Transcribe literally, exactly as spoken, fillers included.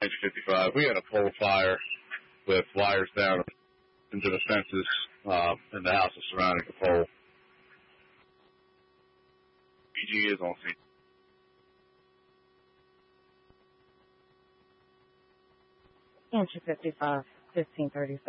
fifty-five. We had a pole fire with wires down into the fences uh, in the houses surrounding the pole. P G is on scene. Answer fifty-five, fifteen thirty-seven.